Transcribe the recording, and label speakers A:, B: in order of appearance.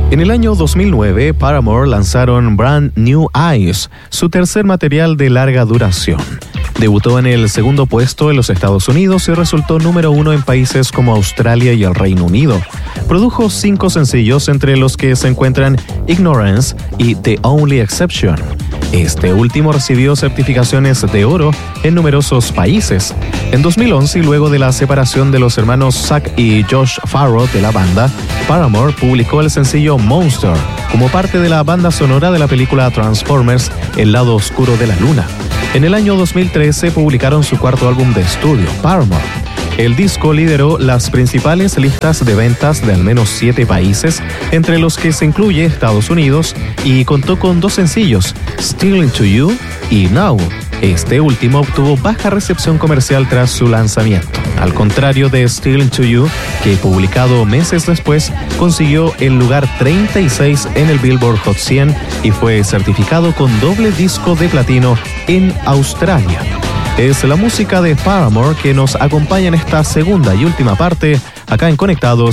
A: En el año 2009, Paramore lanzaron Brand New Eyes, su tercer material de larga duración. Debutó en el segundo puesto en los Estados Unidos y resultó número 1 en países como Australia y el Reino Unido. Produjo 5 sencillos, entre los que se encuentran Ignorance y The Only Exception. Este último recibió certificaciones de oro en numerosos países. En 2011, y luego de la separación de los hermanos Zac y Josh Farro de la banda, Paramore publicó el sencillo Monster como parte de la banda sonora de la película Transformers: El lado oscuro de la luna. En el año 2013 publicaron su cuarto álbum de estudio, Paramore. El disco lideró las principales listas de ventas de al menos 7 países, entre los que se incluye Estados Unidos, y contó con 2 sencillos, Still Into You y Now. Este último obtuvo baja recepción comercial tras su lanzamiento, al contrario de Still Into You, que publicado meses después consiguió el lugar 36 en el Billboard Hot 100 y fue certificado con doble disco de platino en Australia. Es la música de Paramore que nos acompaña en esta segunda y última parte, acá en Conectados